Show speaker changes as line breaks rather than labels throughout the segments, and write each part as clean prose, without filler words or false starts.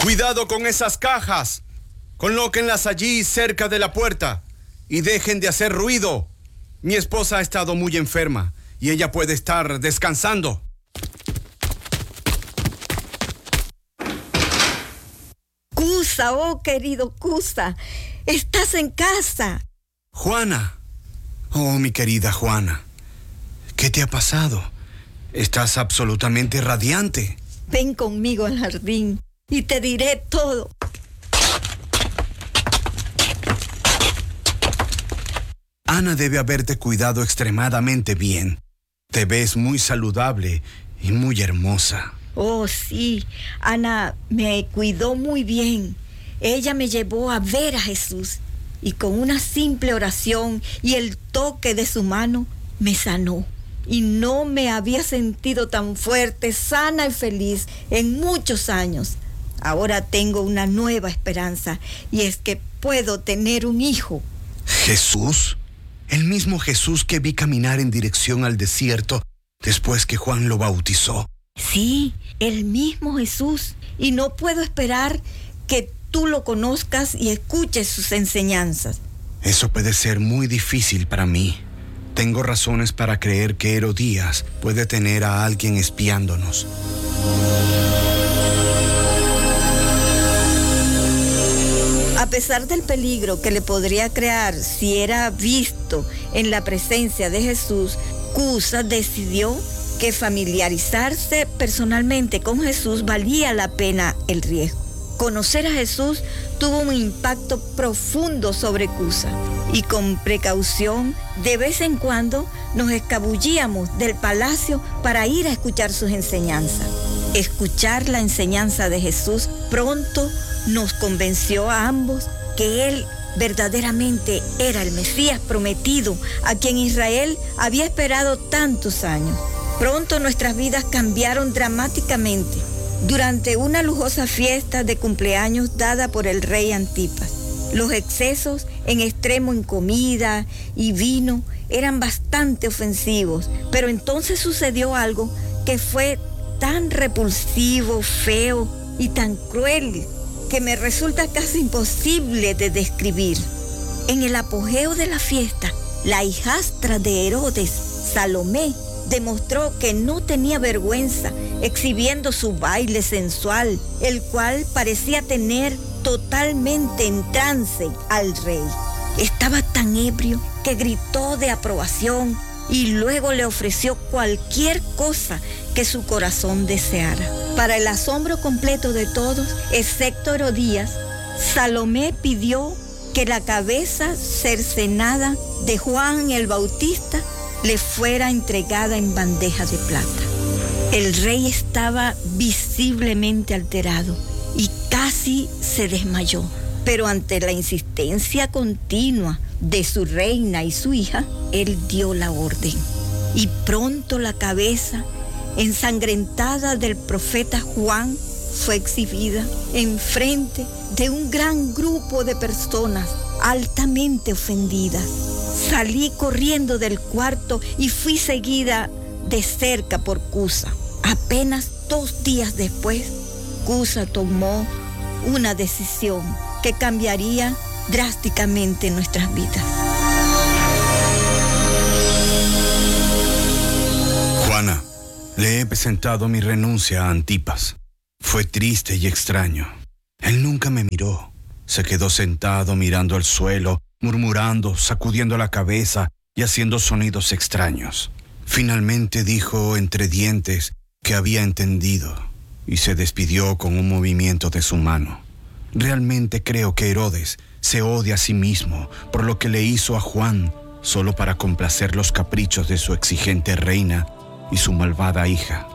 Cuidado con esas cajas. Colóquenlas allí cerca de la puerta y dejen de hacer ruido. Mi esposa ha estado muy enferma y ella puede estar descansando.
Cusa, oh querido Cusa, estás en casa.
Juana. Oh, mi querida Juana. ¿Qué te ha pasado? Estás absolutamente radiante.
Ven conmigo al jardín y te diré todo.
Ana debe haberte cuidado extremadamente bien. Te ves muy saludable y muy hermosa.
Oh, sí, Ana me cuidó muy bien. Ella me llevó a ver a Jesús y con una simple oración y el toque de su mano me sanó. Y no me había sentido tan fuerte, sana y feliz en muchos años. Ahora tengo una nueva esperanza y es que puedo tener un hijo.
¿Jesús? El mismo Jesús que vi caminar en dirección al desierto después que Juan lo bautizó.
Sí, el mismo Jesús. Y no puedo esperar que tú lo conozcas y escuches sus enseñanzas.
Eso puede ser muy difícil para mí. Tengo razones para creer que Herodías puede tener a alguien espiándonos.
A pesar del peligro que le podría crear si era visto en la presencia de Jesús, Cusa decidió que familiarizarse personalmente con Jesús valía la pena el riesgo. Conocer a Jesús tuvo un impacto profundo sobre Cusa y con precaución de vez en cuando nos escabullíamos del palacio para ir a escuchar sus enseñanzas. Escuchar la enseñanza de Jesús pronto nos convenció a ambos que Él verdaderamente era el Mesías prometido a quien Israel había esperado tantos años. Pronto nuestras vidas cambiaron dramáticamente durante una lujosa fiesta de cumpleaños dada por el rey Antipas. Los excesos en extremo en comida y vino eran bastante ofensivos, pero entonces sucedió algo que fue tan repulsivo, feo y tan cruel que me resulta casi imposible de describir. En el apogeo de la fiesta, la hijastra de Herodes, Salomé, demostró que no tenía vergüenza exhibiendo su baile sensual, el cual parecía tener totalmente en trance al rey. Estaba tan ebrio que gritó de aprobación y luego le ofreció cualquier cosa que su corazón deseara. Para el asombro completo de todos, excepto Herodías, Salomé pidió que la cabeza cercenada de Juan el Bautista le fuera entregada en bandeja de plata. El rey estaba visiblemente alterado y casi se desmayó, pero ante la insistencia continua de su reina y su hija, él dio la orden. Y pronto la cabeza ensangrentada del profeta Juan fue exhibida enfrente de un gran grupo de personas altamente ofendidas. Salí corriendo del cuarto y fui seguida de cerca por Cusa. Apenas 2 días después, Cusa tomó una decisión que cambiaría drásticamente nuestras vidas.
Juana, le he presentado mi renuncia a Antipas. Fue triste y extraño. Él nunca me miró. Se quedó sentado mirando al suelo, murmurando, sacudiendo la cabeza y haciendo sonidos extraños. Finalmente dijo entre dientes que había entendido y se despidió con un movimiento de su mano. Realmente creo que Herodes se odia a sí mismo por lo que le hizo a Juan solo para complacer los caprichos de su exigente reina y su malvada hija.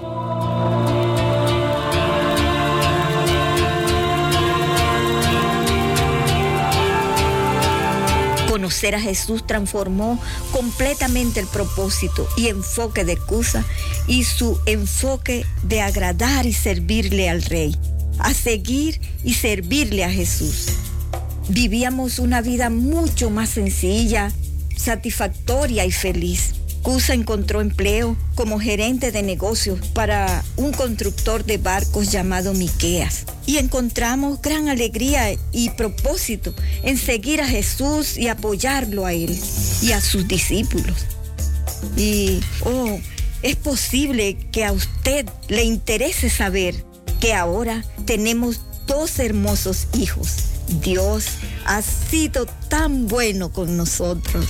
Conocer a Jesús transformó completamente el propósito y enfoque de Cusa y su enfoque de agradar y servirle al rey, a seguir y servirle a Jesús. Vivíamos una vida mucho más sencilla, satisfactoria y feliz. Cusa encontró empleo como gerente de negocios para un constructor de barcos llamado Miqueas. Y encontramos gran alegría y propósito en seguir a Jesús y apoyarlo a él y a sus discípulos. Y, es posible que a usted le interese saber que ahora tenemos 2 hermosos hijos. Dios ha sido tan bueno con nosotros.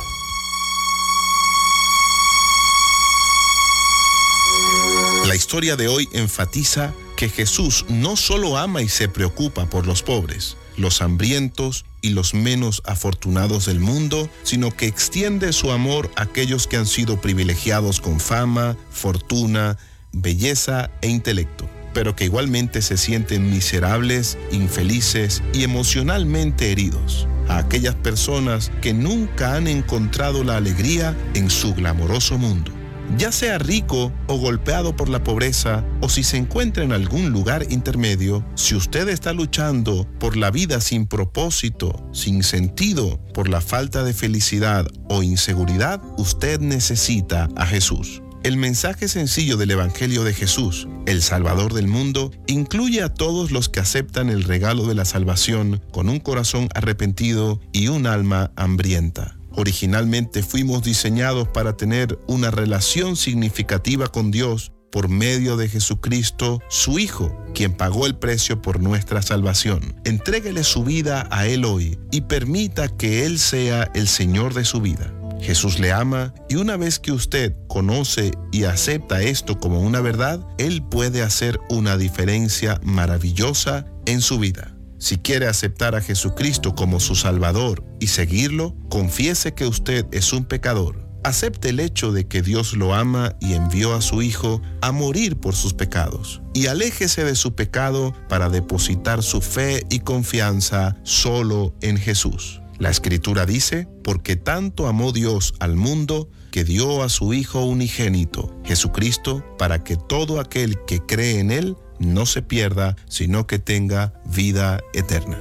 La historia de hoy enfatiza que Jesús no solo ama y se preocupa por los pobres, los hambrientos y los menos afortunados del mundo, sino que extiende su amor a aquellos que han sido privilegiados con fama, fortuna, belleza e intelecto, pero que igualmente se sienten miserables, infelices y emocionalmente heridos. A aquellas personas que nunca han encontrado la alegría en su glamoroso mundo. Ya sea rico o golpeado por la pobreza, o si se encuentra en algún lugar intermedio, si usted está luchando por la vida sin propósito, sin sentido, por la falta de felicidad o inseguridad, usted necesita a Jesús. El mensaje sencillo del Evangelio de Jesús, el Salvador del mundo, incluye a todos los que aceptan el regalo de la salvación con un corazón arrepentido y un alma hambrienta. Originalmente fuimos diseñados para tener una relación significativa con Dios por medio de Jesucristo, su Hijo, quien pagó el precio por nuestra salvación. Entréguele su vida a Él hoy y permita que Él sea el Señor de su vida. Jesús le ama y una vez que usted conoce y acepta esto como una verdad, Él puede hacer una diferencia maravillosa en su vida. Si quiere aceptar a Jesucristo como su Salvador y seguirlo, confiese que usted es un pecador. Acepte el hecho de que Dios lo ama y envió a su Hijo a morir por sus pecados. Y aléjese de su pecado para depositar su fe y confianza solo en Jesús. La Escritura dice, porque tanto amó Dios al mundo que dio a su Hijo unigénito, Jesucristo, para que todo aquel que cree en Él no se pierda, sino que tenga vida eterna.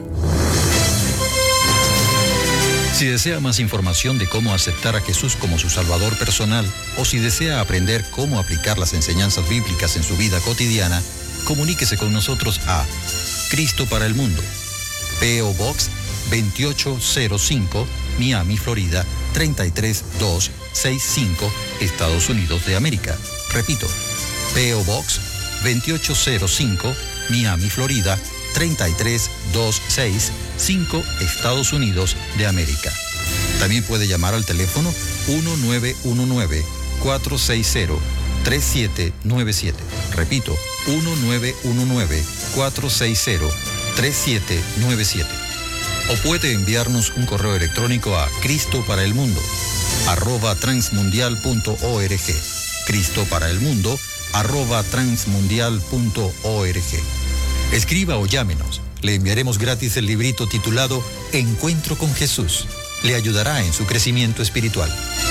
Si desea más información de cómo aceptar a Jesús como su Salvador personal, o si desea aprender cómo aplicar las enseñanzas bíblicas en su vida cotidiana, comuníquese con nosotros a Cristo para el Mundo, P.O. Box 2805, Miami, Florida 33265, Estados Unidos de América. Repito, P.O. Box 2805, Miami, Florida 33265, Estados Unidos de América. También puede llamar al teléfono 1919-460-3797. Repito, 1919-460-3797. O puede enviarnos un correo electrónico a cristoparaelmundo@transmundial.org. cristoparaelmundo@transmundial.org. Escriba o llámenos. Le enviaremos gratis el librito titulado Encuentro con Jesús. Le ayudará en su crecimiento espiritual.